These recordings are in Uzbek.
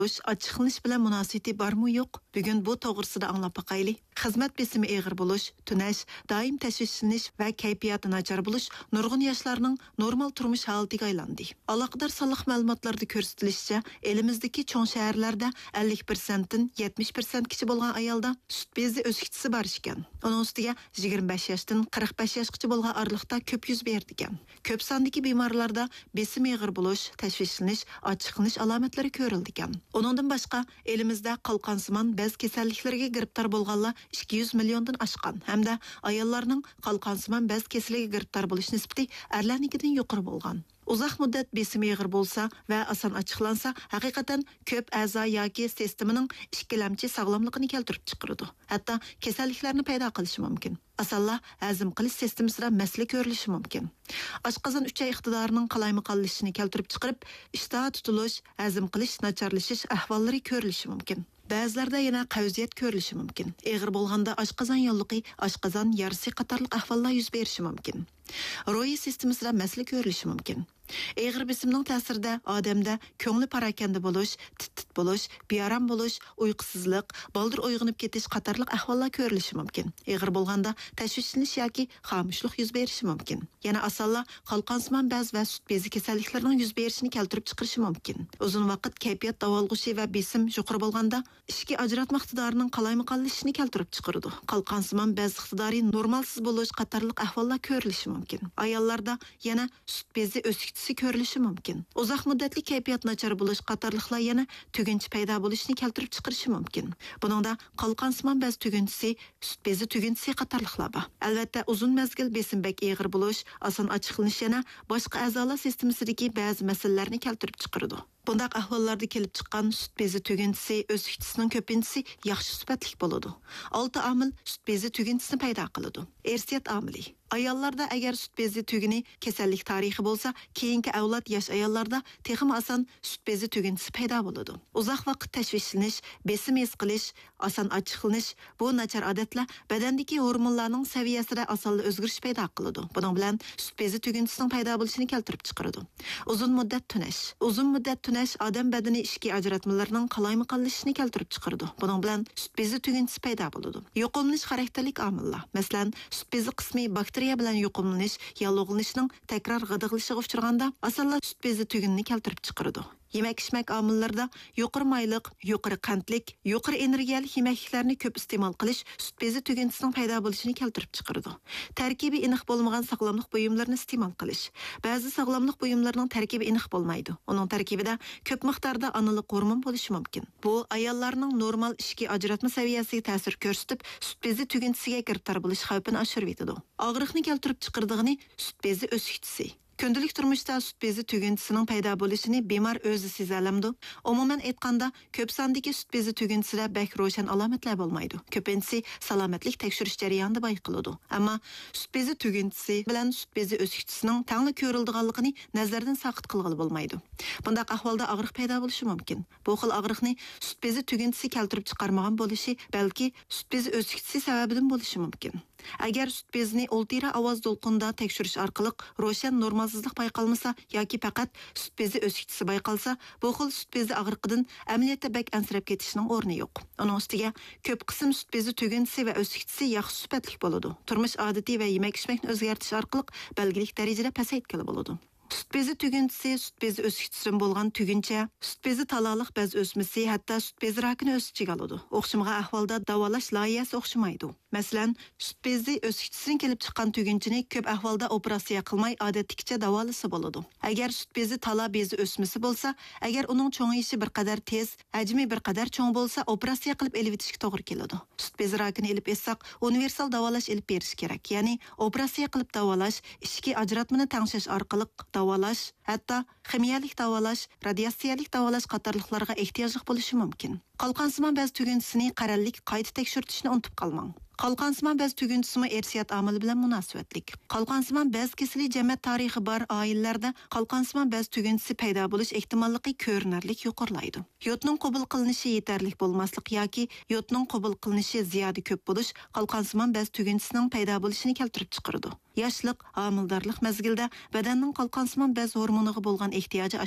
Açıqlanish bilan munosabati bormi yo'q? Bugun bu to'g'risida anglab boqaylik. Xizmat besimi og'ir bo'lish, tunash, doim tashvishlanish va kayfiyati nachar bo'lish nurg'un yoshlarning normal turmush holatiga aylandi. Aloqador sonliq ma'lumotlarda ko'rsatilishicha, elimizdagi cho'ng shaharlarda 50% dan 70% kishi bo'lgan ayolda sut bezi o'siktisi bor ekan. Uning ustiga 25 yoshdan 45 yoshgacha bo'lgan oralikda ko'p yuz berdi ekan. Ko'p sondagi bemorlarda besim og'ir bo'lish, tashvishlanish, ochiqlanish alomatlari ko'rildi ekan. Onundan başqa, elimizdə qalqansimon bəz kasalliklarga giribtar bo'lganlar 200 milliondan oshgan hamda ayollarning qalqansimon bəz kasalligiga giribtar bo'lish nisbati erlarnikidan yuqori bo'lgan. Uzoq muddat besim og'ir bo'lsa va oson ochiqlansa, haqiqatan ko'p a'zo yoki sistemaning ikkilamchi sog'lomligini keltirib chiqaradi. Hatto kasalliklarni paydo qilishi mumkin. Asalla hazm qilish sistemasida masala ko'rilishi mumkin. Oshqozon uchay iqtidorining qalaymiqonlashishini keltirib chiqarib, ishtaha tutilish, hazm qilish nacharlashish ahvollari ko'rilishi mumkin. Ba'zilarda yana qavziyat ko'rilishi mumkin. Og'ir bo'lganda oshqozon yo'lliqi, oshqozon yarisi qatorliq ahvollar yuz berishi mumkin. Ro'yi sistemasida masala ko'rilishi mumkin. Og'ir besimning ta'sirida odamda ko'ngli parakanda bo'lish, tit bo'lish, bearam bo'lish, uyqusizlik, baldir uyg'onib ketish qatorliq ahvollar ko'rilishi mumkin. Og'ir bo'lganda tashvishlanish yoki xomushlik yuz berishi mumkin. Yana asalla qalqansimon bez va sut bezi kasalliklarining yuz berishini keltirib chiqarishi mumkin. Uzun vaqt kayfiyat davolg'ishi va besim yuqori bo'lganda ishki ajratma iqtidorining qalaymiqonlashishini keltirib chiqaradi. Qalqansimon bez iqtidori normalsiz bo'lish qatorliq ahvollar ko'rilishi mumkin. Ayollarda yana sut bezi o'siktisi ko'rilishi mumkin. Uzoq muddatli kayfiyat nachar bo'lish qatorliqlar yana tugunchi paydo bo'lishini keltirib chiqarishi mumkin. Buningda qalqansimon bez tugunchisi, sut bezi tugunchisi qatorliqlar bor. Albatta, uzun mezgil besim bek og'ir bo'lish, oson ochiqlanish yana boshqa a'zolar sistemasidagi ba'zi masalalarni keltirib chiqaradi. Bundaq ahvollarda kelib chiqqan sut bezi tugunchisi, o'siktisining ko'pinchisi yaxshi sifatli bo'ladi. 6 omil sut bezi tugunchisini paydo qiladi. Ersiyat omili. Ayollarda agar sut bezi tuguni kasallik tarixi bo'lsa, keyingi avlod yosh ayollarda texim oson sut bezi tugunchisi paydo bo'ladi. Uzoq vaqt tashvishlanish, besim his qilish, oson ochiqlanish bu nachar odatlar badandagi hormonlarning saviyasida osonlik o'zgarish paydo qiladi. Buning bilan sut bezi tugunchisining paydo bo'lishini keltirib chiqaradi. Uzun muddat tunash. Uzun muddat tunash odam badani ishki ajratmalarining qalaymiqonlashishini keltirib chiqaradi. Buning bilan sut bezi tugunchisi paydo bo'ladi. Yuqumlanish xarakterlik omillar. Masalan, sut bezi qismi bakteriya bilan yuqumlanish, yallig'lanishning takror g'idig'lishiga uchraganda asalla sut bezi tugunini keltirib chiqaradi. Yemek-içmek amillarda yuqori mayliq, yuqori qandlik, yuqori energiyalik yemekliklarni ko'p iste'mol qilish sut bezi tugunchisining paydo bo'lishini keltirib chiqaradi. Tarkibi aniq bo'lmagan sog'lomlik buyumlarini iste'mol qilish. Ba'zi sog'lomlik buyumlarining tarkibi aniq bo'lmaydi. Uning tarkibida ko'p miqdorda analik hormon bo'lishi mumkin. Bu ayollarning normal ishki ajratma saviyasiga ta'sir ko'rsatib, sut bezi tugunchisiga giribtor bo'lish xavfini oshirib etadi. Og'riqni keltirib chiqardig'ini sut bezi o'siktisi. Kundalik turmushda sut bezi tugunchisining paydo bo'lishini bemor o'zi sezalamdi. Umuman aytganda, ko'p sondagi sut bezi tugunchisida bak ro'shan alomatlar bo'lmaydi. Ko'pincha salomatlik tekshirish jarayonida bayqaladi. Ammo sut bezi tugunchisi bilan sut bezi o'siktisining tangli ko'rildiganligini nazardan saqit qilg'ili bo'lmaydi. Bundaq ahvolda og'riq paydo bo'lishi mumkin. Bu xil og'riqni sut bezi tugunchisi keltirib chiqarmagan bo'lishi, balki sut bezi o'siktisi sababidan bo'lishi mumkin. Agar sut bezini ultira ovoz to'lqinda tekshirish orqali ro'shan normalsizlik bayqalmasa yoki faqat sut bezi o'siktisi bayqalsa, bu xil sut bezi og'riqidan amaliyotda bak ansirab ketishining o'rni yo'q. Uning ustiga ko'p qism sut bezi tugunchisi va o'siktisi yaxshi sifatli bo'ladi. Turmush odati va yemek-ichmakni o'zgartirish orqali belgilik darajada pasaytgili bo'ladi. Sut bezi tugunchisi, sut bezi o'siktisidan bo'lgan tuguncha, sut bezi talaliq bez o'smisi, hatto sut bezi rakini o'z ichiga oladi. O'xshamagan ahvolda davolash loyihasi o'xshamaydi. Masalan, sut bezi o'siktisidan kelib chiqqan tugunchini ko'p ahvolda operatsiya qilmay odatdagicha davolasa bo'ladi. Agar sut bezi tala bezi o'smisi bo'lsa, agar uning cho'ngiyishi bir qadar tez, hajmi bir qadar cho'ng bo'lsa, operatsiya qilib elib etishga to'g'ri keladi. Sut bezi rakini elib etsak, universal davolash elib berish kerak. Ya'ni operatsiya qilib davolash, ishki ajratmani tangshash orqali davolash, hatto ximiyalik davolash, radiatsiyalik davolash qatorliqlarga ehtiyojli bo'lishi mumkin. Qalqansimon bez tugunchisini qarallik qayta tekshirtishni unutib qolmang. Qalqansimon bez tugunchisimi ersiyat omili bilan munosabatlik. Qalqansimon bez kasali jamiyat tarixi bor oilalarda qalqansimon bez tugunchisi paydo bo'lish ehtimolligi ko'rinarli yuqorilaydi. Yotning qabul qilinishi yetarli bo'lmaslik yoki yotning qabul qilinishi ziyoda ko'p bo'lish qalqansimon bez tugunchisining paydo bo'lishini keltirib chiqaradi. Yoshlik, homildorlik mezgilida badanning qalqansimon bez hormoniga bo'lgan ehtiyoji oshadi.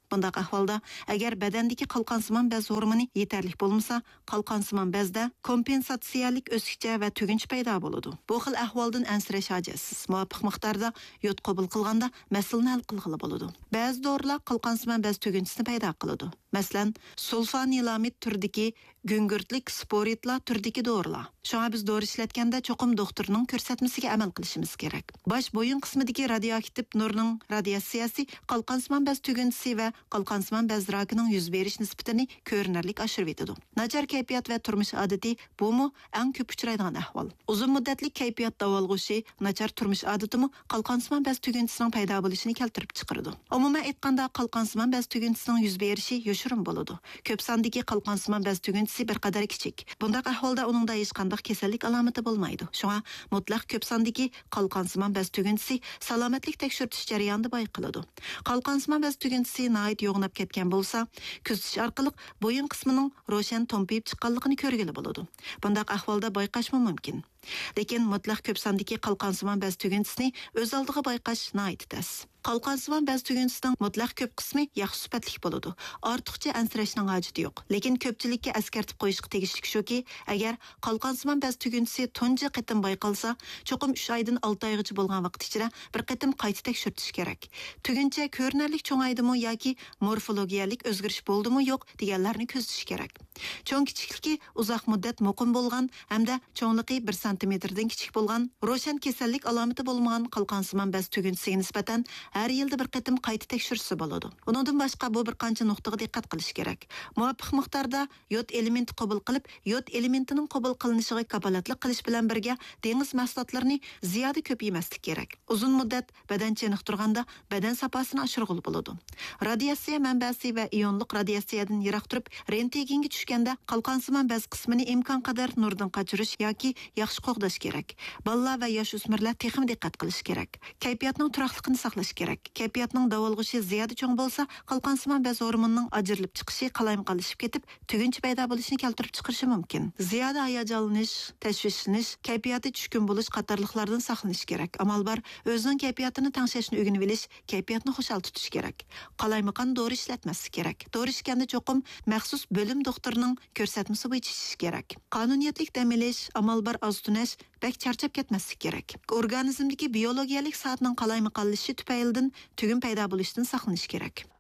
Bundaq ahvolda agar badandagi qalqonsimon bez hormoni yetarli bo'lmasa, qalqonsimon bezda kompensatsiyalik o'sikcha va tugunch paydo bo'ladi. Bu xil ahvoldan ansirash hojatisiz. Muvofiq miqdorda yod qabul qilganda masalani hal qilg'ili bo'ladi. Ba'zi dorilar qalqonsimon bez tugunchisini paydo qiladi. Masalan, sulfanilamid turdagi gungurtlik sporitlar turdagi dorilar. Shunga biz dori ishlatganda cho'qim doktorning ko'rsatmasiga amal qilishimiz kerak. Bosh bo'yin qismidagi radioaktiv nurning radiatsiyasi qalqonsimon bez tugunchisi va qalqonsimon bez rakining yuz berish nisbatini ko'rinarli oshirib etadi. Nachar kayfiyat va turmush odati bu eng ko'p uchraydigan ahvol. Uzun muddatli kayfiyat davolg'ushi, nachar turmush odatimi qalqonsimon bez tugunchisining paydo bo'lishini keltirib chiqaradi. Umuman aytganda qalqonsimon bez tugunchisining yuz berishi yoshirin bo'ladi. Ko'p sondagi qalqonsimon bez tugunchisi bir qadar kichik. Bundaq ahvolda uningda hech qanday kasallik alomati bo'lmaydi. Shunga mutlaq ko'p sondagi qalqonsimon bez tugunchisi salomatlik tekshirtish jarayonida bayqaladi. Qalqonsimon bez tugunchisi nayt yo'g'nab ketgan bo'lsa, kuzatish orqali bo'yin qismining ro'shan to'mpib chiqqanligini ko'rgili bo'ladi. Bundaq ahvolda bayqashmi mumkin. Lekin mutlaq ko'p sondagi qalqonsimon bez tugunchisini o'z oldiga bayqash nayt tas. Qalqonsimon bez tugunchisining mutlaq ko'p qismi yaxshi sifatli bo'ladi. Ortiqcha ansirashning hojati yo'q. Lekin ko'pchilikka eskartib qo'yishga tegishli shuki, agar qalqonsimon bez tugunchisi tunji qitim bayqalsa, cho'qim 3 oydan 6 oygacha bo'lgan vaqt ichida bir qitim qayta tekshirtish kerak. Tuguncha ko'rinarli cho'ngaydimi yoki morfologiyalik o'zgarish bo'ldimi yo'q deganlarni kuzatish kerak. Cho'ng kichikligi uzoq muddat muqim bo'lgan hamda cho'ngligi 1 santimetrdan kichik bo'lgan, ro'shan kasallik alomati bo'lmagan qalqonsimon bez tugunchisiga nisbatan har yilda bir qitim qayta tekshirsa bo'ladi. Uningdan boshqa bu bir qancha nuqtaga diqqat qilish kerak. Muvofiq miqdorda yod elementi qabul qilib, yod elementining qabul qilinishiga kafolatlik qilish bilan birga dengiz mahsulotlarini ziyoda ko'p yemaslik kerak. Uzun muddat badan chiniqtirganda badan safosini oshirg'ili bo'ladi. Radiatsiya manbasi va ionliq radiatsiyadan yiroq turib, rentgenga tushganda qalqonsimon bez qismini imkon qadar nurdan qochirish yoki yaxshi qo'g'dash kerak. Bolalar va yosh o'smirlar texim diqqat qilish kerak. Kayfiyatning turaqligini saqlash kerak. Kayfiyatning davolg'ishi ziyoda cho'ng bo'lsa, qalqonsimon bez hormonining ajrilib chiqishi qalayimqalashib ketib, tuguncha paydo bo'lishini keltirib chiqarishi mumkin. Ziyoda hayajonlanish, tashvishlanish, kayfiyati tushkun bo'lish qatorliqlardan saqlanish kerak. Amal bor, o'zining kayfiyatini tanishni o'rganib olish, kayfiyatni xushal tutish kerak. Qalaymiqan dori ishlatmaslik kerak. Dori ishganda cho'qim maxsus bo'lim doktorining ko'rsatmasi bo'yicha ishish kerak. Qonuniyatlik dam olish, amal bor oz tunash, bak charchab ketmaslik kerak. Organizmdagi biologiyalik soatning qalaymiqanlashishi tufaylidan tugun paydo bo'lishidan saqlanish kerak.